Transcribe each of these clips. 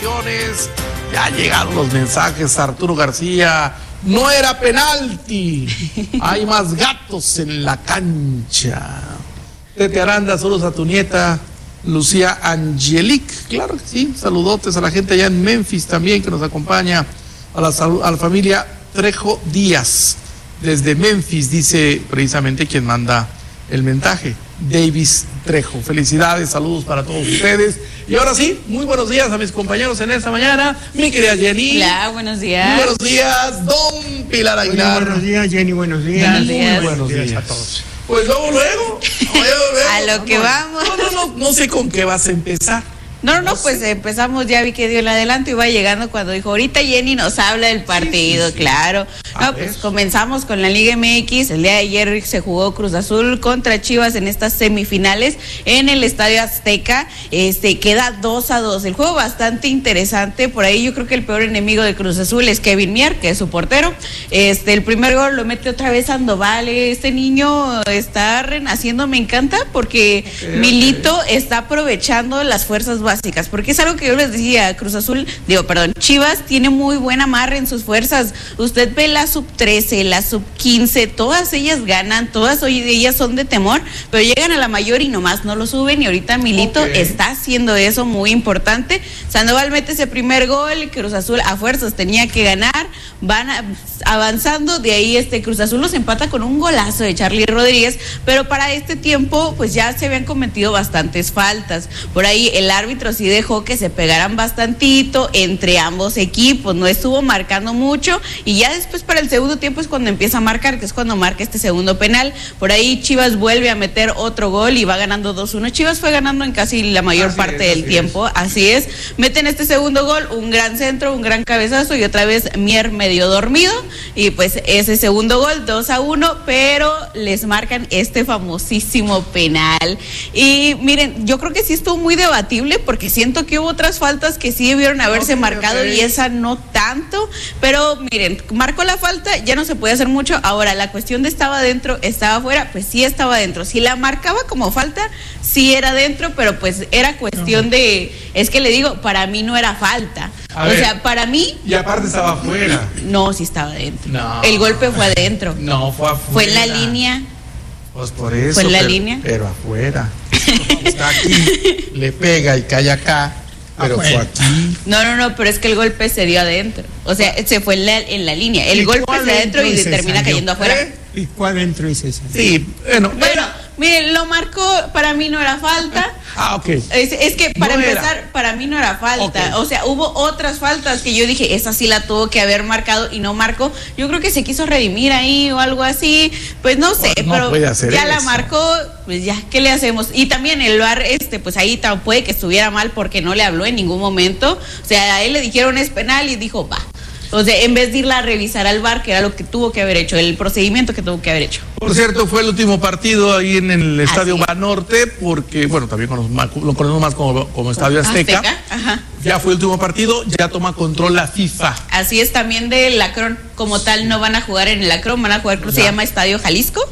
Ya llegaron los mensajes, Arturo García, no era penalti, hay más gatos en la cancha. Tete Aranda, saludos a tu nieta, Lucía Angelic, claro que sí, saludotes a la gente allá en Memphis también que nos acompaña, a la familia Trejo Díaz, desde Memphis, dice precisamente quien manda el mensaje, Davis Trejo. Felicidades, saludos para todos ustedes. Y ahora sí, muy buenos días a mis compañeros en esta mañana. Mi querida Jenny. Hola, buenos días. Muy buenos días, don Pilar Aguilar. Buenos días, Jenny, buenos días. Buenos días. Muy buenos días a todos. Pues luego. A lo que vamos. No sé con qué vas a empezar. No, pues empezamos, ya vi que dio el adelanto y va llegando cuando dijo, ahorita Jenny nos habla del partido, sí. Claro. No, pues comenzamos con la Liga MX, el día de ayer se jugó Cruz Azul contra Chivas en estas semifinales en el Estadio Azteca, queda 2-2, el juego bastante interesante, por ahí yo creo que el peor enemigo de Cruz Azul es Kevin Mier, que es su portero, el primer gol lo mete otra vez Sandoval, este niño está renaciendo, me encanta, porque Milito está aprovechando las fuerzas básicas, porque es algo que yo les decía, Chivas tiene muy buen amarre en sus fuerzas, usted ve la sub-13, la sub-15, todas ellas ganan, todas ellas son de temor, pero llegan a la mayor y nomás no lo suben, y ahorita Milito está haciendo eso muy importante. Sandoval mete ese primer gol, Cruz Azul a fuerzas tenía que ganar, van avanzando, de ahí Cruz Azul los empata con un golazo de Charly Rodríguez, pero para este tiempo pues ya se habían cometido bastantes faltas, por ahí el árbitro sí dejó que se pegaran bastantito entre ambos equipos, no estuvo marcando mucho, y ya después para el segundo tiempo es cuando empieza a marcar, que es cuando marca este segundo penal, por ahí Chivas vuelve a meter otro gol y va ganando 2-1, Chivas fue ganando en casi la mayor parte del tiempo, así es, meten este segundo gol, un gran centro, un gran cabezazo, y otra vez Mier medio dormido, y pues ese segundo gol, 2-1, pero les marcan este famosísimo penal, y miren, yo creo que sí estuvo muy debatible, porque siento que hubo otras faltas que sí debieron haberse marcado, y esa no tanto, pero miren, marcó la falta, ya no se puede hacer mucho. Ahora, la cuestión de estaba dentro, estaba fuera, pues sí estaba dentro, si la marcaba como falta, sí era dentro, pero pues era cuestión de, es que le digo, para mí no era falta, para mí. Y aparte estaba afuera. No, sí estaba dentro. No. El golpe fue adentro. No, fue afuera. Fue en la línea. Pues por eso. Fue en la línea. Pero afuera. Está aquí, le pega y cae acá, pero fue aquí. No, pero es que el golpe se dio adentro. O sea, se fue en la línea. El golpe es de adentro y termina cayendo afuera. ¿Y cuál dentro es ese? Sí, bueno, miren, lo marcó, para mí no era falta. Ok. Es que para empezar, para mí no era falta. Okay. O sea, hubo otras faltas que yo dije, esa sí la tuvo que haber marcado y no marcó. Yo creo que se quiso redimir ahí o algo así. Pues no sé, pero ya la marcó, pues ya, ¿qué le hacemos? Y también el VAR, pues ahí puede que estuviera mal porque no le habló en ningún momento. O sea, a él le dijeron es penal y dijo, va. O sea, en vez de irla a revisar al VAR, que era lo que tuvo que haber hecho, el procedimiento que tuvo que haber hecho. Por cierto, fue el último partido ahí en el Estadio Banorte, porque, bueno, también lo conocemos más como Estadio Azteca. Ajá. Ya fue el último partido, ya toma control la FIFA. Así es, también del Akron, como tal, no van a jugar en el Akron, van a jugar, creo que se llama Estadio Jalisco,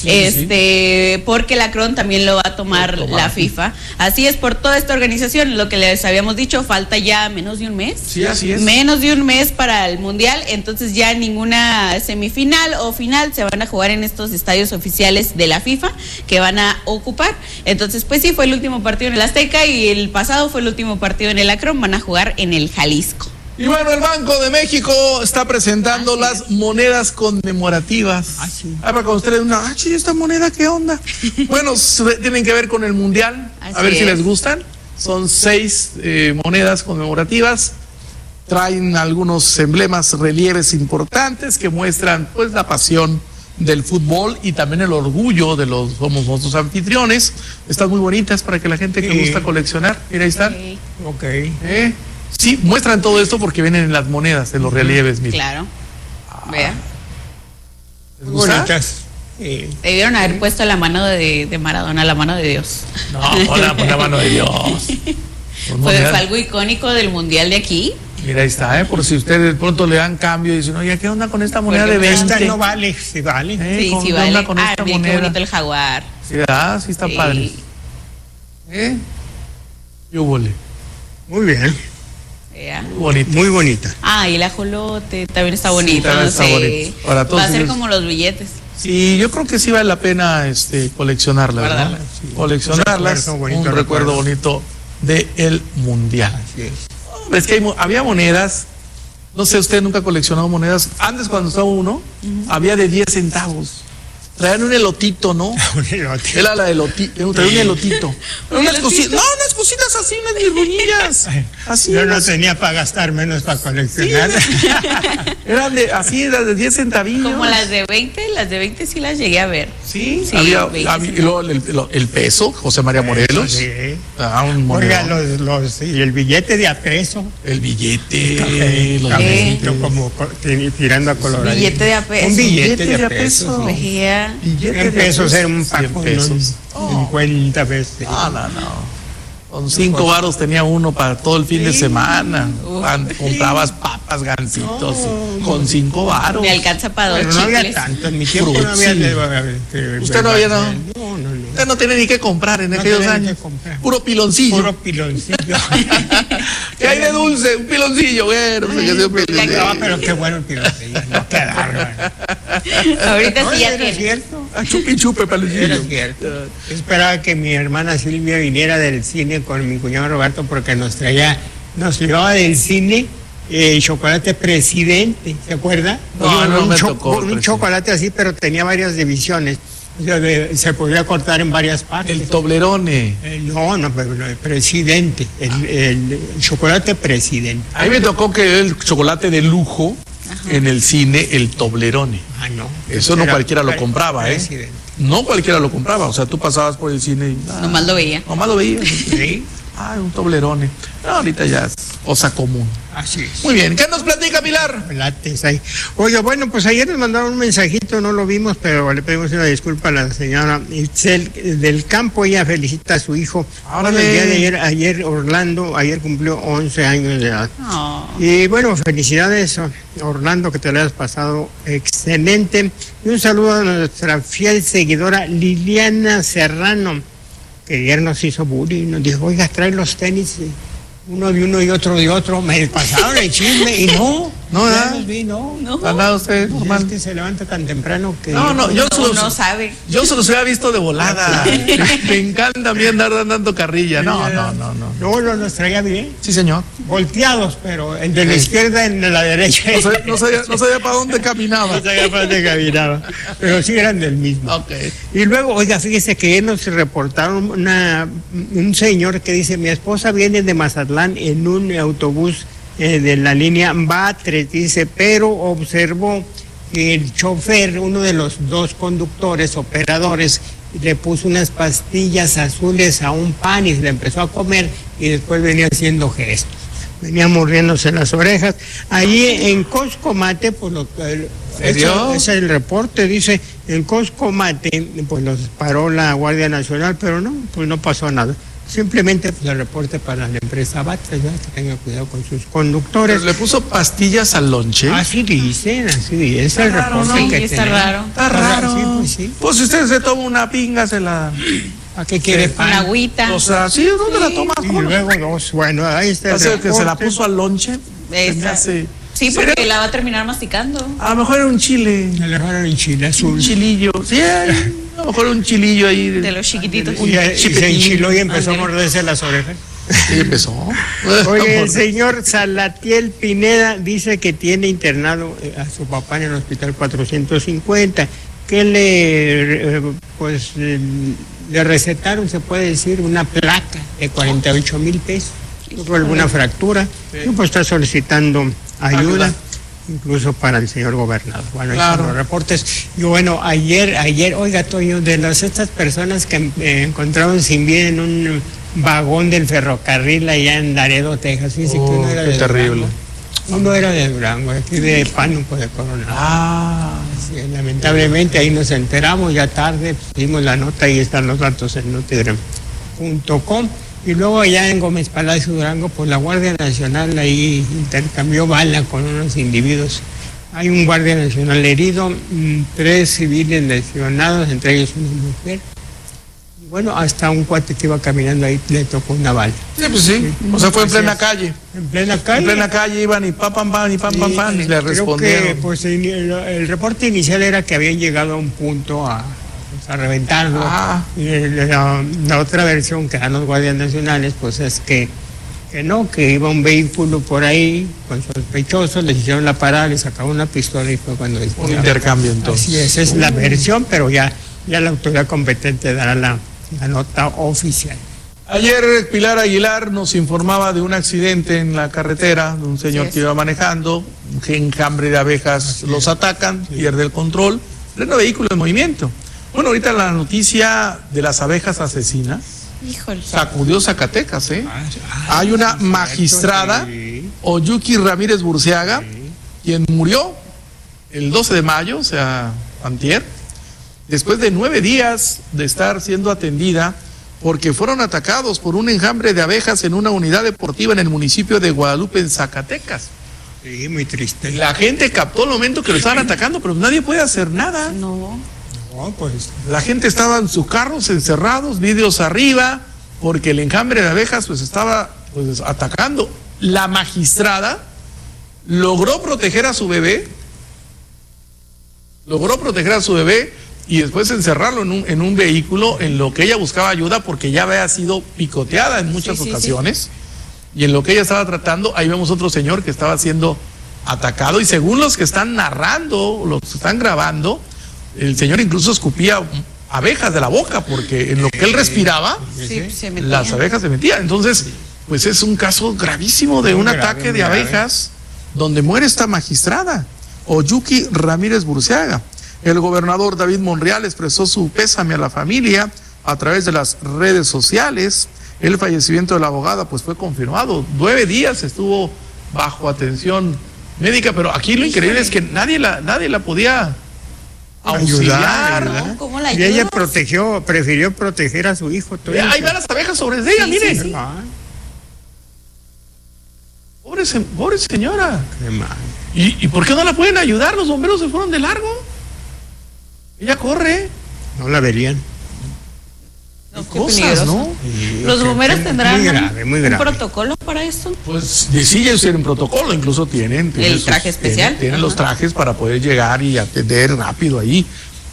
porque el Akron también lo va a tomar la FIFA. Así es, por toda esta organización, lo que les habíamos dicho, falta ya menos de un mes. Sí, así es. Menos de un mes para el Mundial, entonces ya ninguna semifinal o final se van a jugar en estos estadios oficiales de la FIFA que van a ocupar. Entonces, pues sí, fue el último partido en el Azteca y el pasado fue el último partido en el Akron, van a jugar en el Jalisco. Y bueno, el Banco de México está presentando las monedas conmemorativas. Para cuando ustedes ¿esta moneda qué onda? Bueno, tienen que ver con el Mundial, a ver si les gustan. Son 6 monedas conmemorativas. Traen algunos emblemas, relieves importantes que muestran pues la pasión del fútbol y también el orgullo de somos nuestros anfitriones. Están muy bonitas para que la gente que gusta coleccionar, mira, ahí están. Okay. Sí, muestran todo esto porque vienen en las monedas, en los relieves, mira. Claro. Vea. ¿Les gusta? Bonitas. Debieron haber puesto la mano de Maradona, la mano de Dios. No, la mano de Dios. Fue algo icónico del Mundial de aquí. Mira, ahí está, por si ustedes de pronto le dan cambio y dicen, oye, ¿qué onda con esta moneda de 20? Esta no vale, sí vale. Sí vale. Con esta mira, moneda? qué bonito el jaguar. Sí está padre. ¿Yo volé? Muy bien. Muy bonita. Muy bonita. Ah, y el ajolote también está bonito. también No está sé. bonito. Para todos Va a ser ellos. como los billetes. Sí, yo creo que sí vale la pena coleccionarlas, ¿verdad? Guardarlas. Sí. Coleccionarlas, un recuerdo bonito del Mundial. Así es. Hombre, es que había monedas, no sé, usted nunca ha coleccionado monedas. Antes cuando estaba uno, había de 10 centavos. Traían un elotito, ¿no? Un elote. Era la elotito, traía un elotito. Unas cositas, no, unas cositas así, unas virguñillas. Así. Yo no tenía para gastar, menos para coleccionar. Eran de 10 centavillos. Como las de 20 sí las llegué a ver. Sí, Sí, había 20 y luego el peso, José María Morelos. Sí. Un Oiga, monedón. y el billete de a peso. El billete, los Cafecito, billetes. como tirando a color. Billete de a peso. Un billete Billete de a peso. Veía. Billete 100 pesos era un 100 paco, pesos. ¿no? 50 pesos. No. Con 5 varos tenía uno para todo el fin de semana. Comprabas papas, gancitos, con 5 varos. Me alcanza para Pero 2 no había chicles. tanto, en mi tiempo no había... ¿Usted no había dado? No. Usted no tiene ni que comprar en No aquellos tenía ni años. que comprar. Puro piloncillo. Puro piloncillo. ¿Qué hay de dulce? Un piloncillo, bueno. Pues, que sea un piloncillo. No, pero qué bueno el piloncillo. No, qué bárbaro. Ahorita No, sí ya era tiene. cierto. Chupi chupe, Era piloncillo. cierto. Yo esperaba que mi hermana Silvia viniera del cine con mi cuñado Roberto porque nos llevaba del cine chocolate Presidente, ¿se acuerda? No me tocó, un Presidente. chocolate así, pero tenía varias divisiones. O sea, se podía cortar en varias partes. El Toblerone. No, pero el Presidente, el chocolate Presidente. A mí me tocó que el chocolate de lujo en el cine, el Toblerone. Ah, no. Eso no Era cualquiera lo compraba, ¿eh? Presidente. No cualquiera lo compraba. O sea, tú pasabas por el cine y Nomás lo veía. nomás lo veías. Sí, Un Toblerone. No, ahorita ya es cosa común. así es. Muy bien. ¿Qué nos platica, Pilar? Lates ahí. Oiga, bueno, pues ayer nos mandaron un mensajito, no lo vimos, pero le pedimos una disculpa a la señora Itzel del Campo. Ella felicita a su hijo. Órale. El día de ayer Orlando, cumplió 11 años de edad. Oh. Y bueno, felicidades, Orlando, que te lo hayas pasado excelente. Y un saludo a nuestra fiel seguidora Liliana Serrano, que ayer nos hizo bullying, nos dijo, oiga, trae los tenis, uno de uno y otro de otro. Me pasaron el chisme y no, No, ya ¿verdad? los vi, no. ¿Anda usted Pues normal? es que se levanta tan temprano que... No, yo Uno no sabe. se los había visto de volada. Me encanta a mí andar dando carrilla. No. No, los traía bien, Sí, señor. volteados, pero el de la izquierda en la derecha. No sabía para dónde caminaba. No sabía para dónde caminaba, pero sí eran del mismo. Ok. Y luego, oiga, fíjese que nos reportaron un señor que dice, mi esposa viene de Mazatlán en un autobús de la línea Batres, dice, pero observó que el chofer, uno de los dos conductores, operadores, le puso unas pastillas azules a un pan y se le empezó a comer y después venía haciendo gestos. Venía mordiéndose las orejas. Allí en Coscomate, pues ¿Serio? ese es el reporte, dice, en Coscomate, pues los paró la Guardia Nacional, pero no, pues no pasó nada. Simplemente pues, el reporte para la empresa Batres, ¿verdad? Que tenga cuidado con sus conductores. ¿Le puso pastillas al lonche? Así dicen, es el raro, reporte ¿no? que Sí, está tenemos. raro. Está raro. Sí, pues sí. Pues si usted se toma una pinga, se la... ¿A qué quiere Con pan? agüita. O sea, ¿sí? ¿Dónde la tomas? Y luego dos, bueno, ahí está el Hace que se la reporte. puso al lonche. Se me Esa. hace- Sí, porque la va a terminar masticando. A lo mejor era un chile. Me le dejaron en Chile Un azul. chilillo. Sí, a lo mejor un chilillo ahí. De los chiquititos. Y se enchiló y empezó a Ándale. morderse las orejas. Sí, empezó. Oye, el señor Salatiel Pineda dice que tiene internado a su papá en el hospital 450, que le recetaron, se puede decir, una placa de 48,000 pesos. Tuvo alguna fractura, y pues está solicitando ayuda, incluso para el señor gobernador. Bueno, ahí Claro. están los reportes. Y bueno, ayer, oiga, Toño, de estas personas que encontraron sin vida en un vagón del ferrocarril allá en Laredo, Texas. Fíjense que uno era qué de terrible. Durango. Uno era de Durango, aquí de Pánuco de Coronado. Sí, lamentablemente ahí nos enteramos ya tarde, dimos la nota, ahí están los datos en notigram.com. Y luego allá en Gómez Palacio, Durango, pues la Guardia Nacional ahí intercambió bala con unos individuos. Hay un Guardia Nacional herido, 3 civiles lesionados, entre ellos una mujer. Bueno, hasta un cuate que iba caminando ahí le tocó una bala. Sí, pues sí. O sea, fue en plena calle. En plena calle. En plena calle iban y pam, pam, pam, y pam, pam, pam, y le Creo respondieron. que pues, el reporte inicial era que habían llegado a un punto a reventarlo. Y la otra versión que dan los guardias nacionales, pues es que iba un vehículo por ahí con sospechosos, les hicieron la parada, les sacaron una pistola y fue cuando un intercambio entonces. Así es, esa es la versión, pero ya la autoridad competente dará la nota oficial. Ayer Pilar Aguilar nos informaba de un accidente en la carretera, de un señor que iba manejando, un enjambre de abejas los atacan, pierde el control, pleno vehículo en movimiento. Bueno, ahorita la noticia de las abejas asesinas, híjole, sacudió Zacatecas, ¿eh? Hay una magistrada, Oyuki Ramírez Burciaga, quien murió el 12 de mayo, o sea, antier, después de 9 días de estar siendo atendida porque fueron atacados por un enjambre de abejas en una unidad deportiva en el municipio de Guadalupe, en Zacatecas. Sí, muy triste. La gente captó el momento que lo estaban atacando, pero nadie puede hacer nada. no. No, pues La gente estaba en sus carros encerrados, vidrios arriba, porque el enjambre de abejas pues estaba pues atacando. La magistrada logró proteger a su bebé, y después encerrarlo en un vehículo en lo que ella buscaba ayuda, porque ya había sido picoteada en muchas ocasiones. Y en lo que ella estaba tratando, ahí vemos otro señor que estaba siendo atacado, y según los que están narrando, los que están grabando, el señor incluso escupía abejas de la boca, porque en lo que él respiraba, las abejas se metían. Entonces, pues es un caso gravísimo de un ataque de abejas, donde muere esta magistrada, Oyuki Ramírez Burciaga. El gobernador David Monreal expresó su pésame a la familia a través de las redes sociales. El fallecimiento de la abogada pues fue confirmado. 9 días estuvo bajo atención médica, pero aquí lo increíble es que nadie la podía ayudar. ¿Cómo la y ella prefirió proteger a su hijo. Ahí van las abejas sobre ella, mire. Sí. Pobre señora. Qué mal. ¿Y por qué no la pueden ayudar? Los bomberos se fueron de largo. Ella corre. No la verían. No, qué Cosas, peligroso. ¿no? ¿Los bomberos tendrán muy grave. un protocolo para esto? Pues sí, ellos tienen protocolo, incluso tienen ¿El traje especial? Tienen los trajes para poder llegar y atender rápido ahí.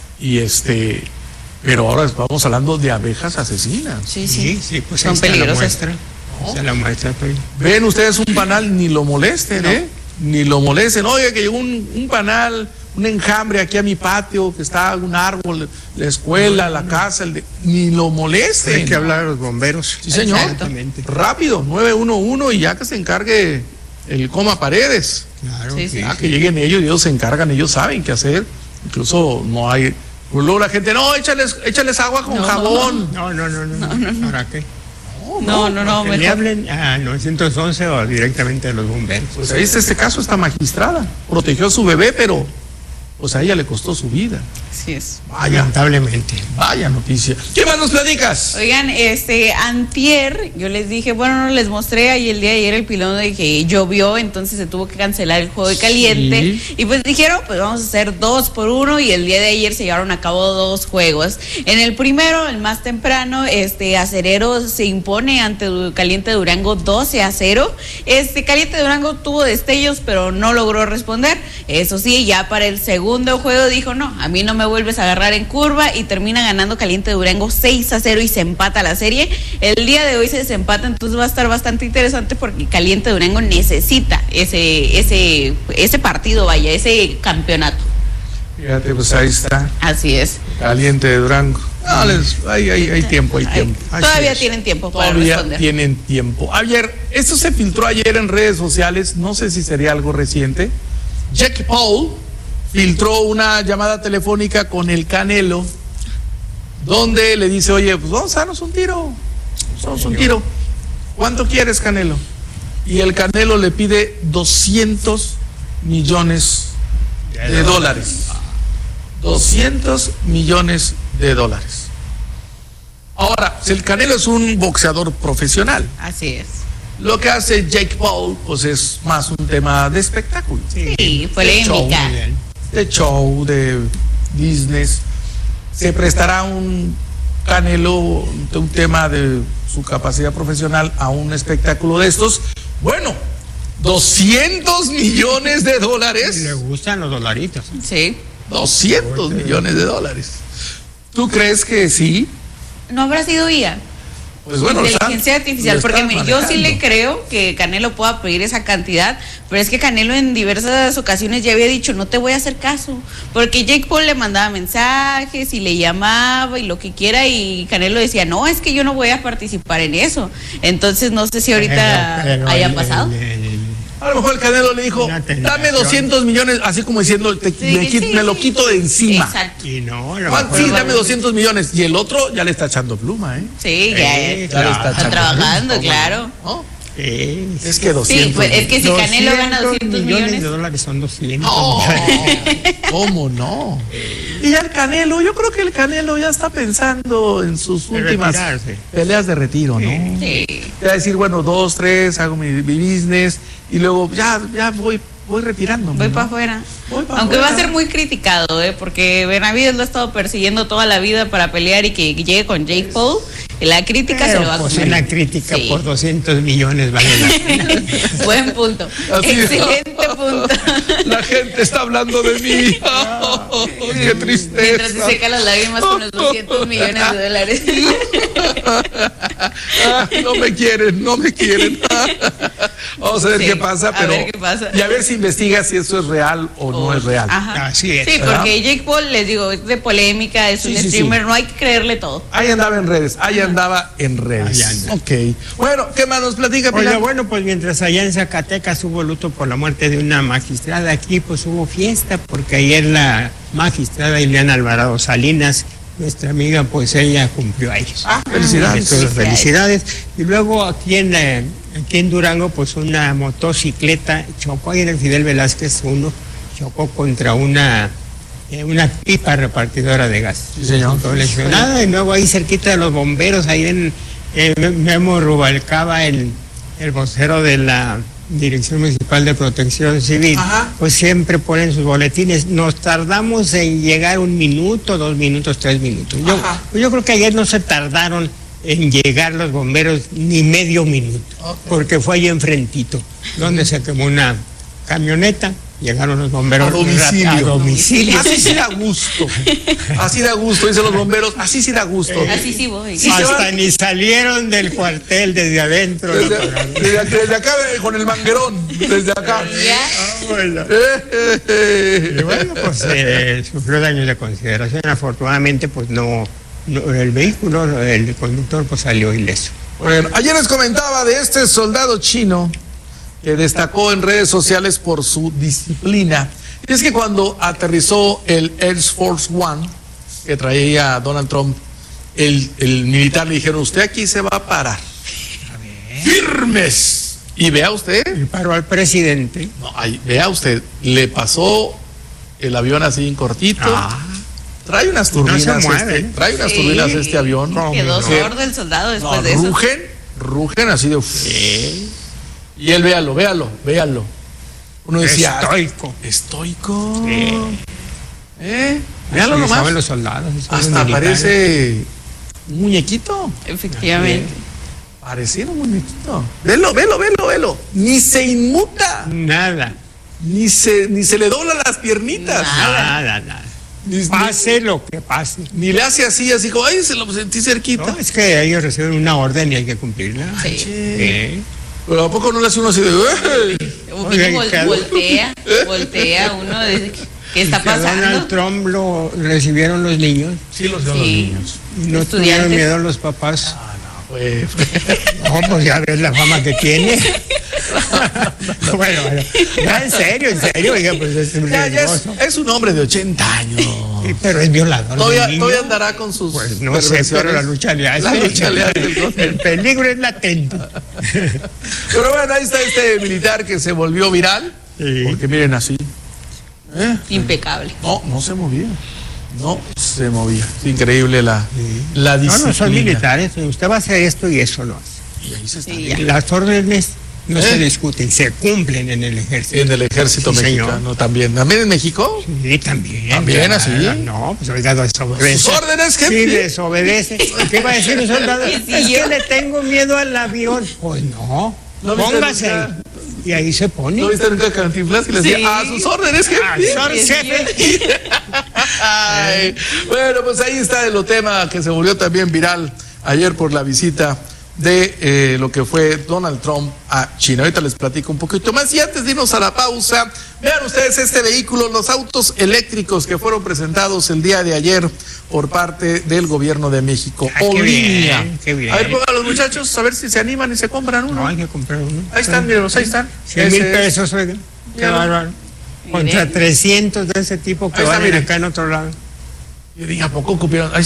Pero ahora estamos hablando de abejas asesinas. Sí, pues son peligrosas. Esa es la muestra. Ven ustedes un panal, ni lo molesten, ni lo molesten. Oye, que llegó un panal, un enjambre aquí a mi patio, que está un árbol, la escuela, la casa, ni lo molesten. Hay que hablar a los bomberos. Sí, señor. Exactamente. Rápido, 911 y ya que se encargue el Coma Paredes. Claro. Sí. Ya que lleguen ellos se encargan, ellos saben qué hacer. Incluso no hay. Luego la gente, no, échales agua con jabón. No. ¿Para qué? No, Que le hablen a 911 o directamente a los bomberos. Pues ahí está este caso, esta magistrada. Protegió a su bebé, pero pues a ella le costó su vida. Así es. Lamentablemente. Vaya noticia. ¿Qué más nos platicas? Oigan, antier, yo les dije, bueno, no les mostré ahí el día de ayer el pilón de que llovió, entonces se tuvo que cancelar el juego de caliente. Sí. Y pues dijeron, pues vamos a hacer 2-1, y el día de ayer se llevaron a cabo 2 juegos. En el primero, el más temprano, Acerero se impone ante Caliente Durango 12-0. Caliente Durango tuvo destellos, pero no logró responder. Eso sí, ya para el segundo juego dijo, no, a mí no me vuelves a agarrar en curva, y termina ganando Caliente Durango 6-0 y se empata la serie. El día de hoy se desempata, entonces va a estar bastante interesante porque Caliente Durango necesita ese partido, ese campeonato. Fíjate, pues ahí está. Así es. Caliente de Durango. No, hay tiempo. Todavía tienen tiempo para responder. Tienen tiempo. Esto se filtró ayer en redes sociales, no sé si sería algo reciente. Jake Paul filtró una llamada telefónica con el Canelo, donde le dice, oye, pues vamos a darnos un tiro. ¿Cuánto quieres, Canelo? Y el Canelo le pide 200 millones de dólares. 200 millones de dólares. Ahora, si el Canelo es un boxeador profesional. Así es. Lo que hace Jake Paul, pues es más un tema de espectáculo. Sí, polémica. De show, de business. Se prestará un Canelo un tema de su capacidad profesional a un espectáculo de estos. Bueno, $200 millones. Le gustan los dolaritos. Sí. 200 millones de dólares. ¿Tú crees que sí? ¿No habrá sido IA? Pues bueno, inteligencia artificial, porque mire, yo sí le creo que Canelo pueda pedir esa cantidad, pero es que Canelo en diversas ocasiones ya había dicho, no te voy a hacer caso, porque Jake Paul le mandaba mensajes y le llamaba y lo que quiera, y Canelo decía, no, es que yo no voy a participar en eso. Entonces no sé si ahorita haya pasado. A lo mejor el Canelo le dijo, dame 200 millones, así como diciendo, me lo quito de encima. Exacto. Y no, sí, dame 200 millones. Y el otro ya le está echando pluma, ¿eh? Sí, ya le está está trabajando, claro. ¿No? Es que 200. Sí, pues es que si Canelo gana 200 millones de dólares son 200. No, ¿cómo no? Y ya el Canelo, yo creo que el Canelo ya está pensando en sus últimas peleas de retiro, ¿no? Sí. Va a decir, bueno, 2, 3, hago mi business y luego ya voy retirándome. Voy para afuera. Aunque va a ser muy criticado, porque Benavides lo ha estado persiguiendo toda la vida para pelear y que llegue con Jake Paul. Y la crítica se lo va a comer. La crítica por 200 millones vale la pena. Buen punto. Excelente punto. La gente está hablando de mí. Qué tristeza. Mientras se seca las lágrimas con los 200 millones de dólares. No me quieren. Vamos a ver qué pasa, pero. A ver qué pasa. Y a ver si investiga si eso es real o no es real. Ajá. Así es. Sí, porque Jake Paul, les digo, es de polémica, es un streamer, no hay que creerle todo. Ahí andaba en redes. Ok. Bueno, ¿qué más nos platica, Pilar? Oiga, bueno, pues mientras allá en Zacatecas hubo luto por la muerte de una magistrada, aquí pues hubo fiesta, porque ayer la magistrada Ileana Alvarado Salinas, nuestra amiga, pues ella cumplió años. Felicidades. Felicidades. Y luego aquí en Durango, pues una motocicleta chocó, ahí en el Fidel Velázquez chocó contra una pipa repartidora de gas. Sí, señor. Lesionada, y luego ahí cerquita de los bomberos, ahí en Memo Rubalcaba, el vocero de la Dirección Municipal de Protección Civil, pues siempre ponen sus boletines. Nos tardamos en llegar 1 minuto, 2 minutos, 3 minutos. Yo creo que ayer no se tardaron en llegar los bomberos ni medio minuto, porque fue ahí enfrentito, donde se quemó una camioneta. Llegaron los bomberos a domicilio. Así sí da gusto. Así da gusto, dicen los bomberos. Así sí da gusto. Así sí voy. Hasta ni salieron del cuartel desde adentro. Desde acá con el manguerón. Desde acá. Bueno. Y bueno, pues sufrió daños de consideración. Afortunadamente, pues no el vehículo, el conductor, pues salió ileso. Bueno, ayer les comentaba de este soldado chino que destacó en redes sociales por su disciplina. Y es que cuando aterrizó el Air Force One, que traía Donald Trump, el militar le dijeron, usted aquí se va a parar. ¡Firmes! Y vea usted. Y paró al presidente. No, vea usted, le pasó el avión así en cortito. Trae unas turbinas. No se mueve. Trae unas turbinas este avión. Quedó sordo el soldado después de eso. Rugen así de... Y él, véalo. Uno decía... Estoico. Véalo nomás. Saben los soldados. Hasta parece un muñequito. Efectivamente. Pareciera un muñequito. Velo. Ni se inmuta. Nada. Ni se le dobla las piernitas. Nada. Pase lo que pase. Ni le hace así como, ay, se lo sentí cerquita. No, es que ellos reciben una orden y hay que cumplirla. Sí. Pero ¿a poco no le hace uno así de... Voltea uno de... ¿Qué está pasando? Donald Trump lo recibieron los niños. Sí, los niños. Y no tuvieron miedo los papás. Pues ya ves la fama que tiene. Bueno, ya en serio, oiga, pues es un hombre de 80 años. Sí, pero es violador. Todavía andará con sus... Pues no sé, pero la lucha le hace. El peligro es latente. Pero bueno, ahí está este militar que se volvió viral. Sí. Porque miren así. Impecable. No se movía. Es increíble la disciplina. No son militares. Usted va a hacer esto y eso lo hace. Y ahí se está. Las órdenes No se discuten, se cumplen en el ejército. En el ejército Sí, mexicano señor. también. ¿También en México? Sí, también. ¿También así? No, pues oiga, desobedece. ¿Sus órdenes, jefe? Sí, desobedece. ¿Qué va a decir un soldado? Sí, Es yo. que le tengo miedo al avión. Pues no, ¿No viste póngase. nunca? Y ahí se pone. ¿No viste nunca Cantinflas que le decía, Sí. a sus órdenes, jefe? Ah, Sí, jefe. Ay, bueno, pues ahí está el tema que se volvió también viral ayer por la visita de lo que fue Donald Trump a China. Ahorita les platico un poquito más y antes de irnos a la pausa, vean ustedes este vehículo, los autos eléctricos que fueron presentados el día de ayer por parte del gobierno de México. Ah, qué Olinia. bien, qué bien. A ver, pongan a los muchachos a ver si se animan y se compran uno. No, hay que comprar uno. Ahí están, mírenlos, ahí están. 100,000 Ese es. pesos, oiga. Qué Míralo. bárbaro. Contra Miren. 300 de ese tipo que Ahí está, van miren. acá en otro lado. Yo dije, ¿a poco cupieron? Ahí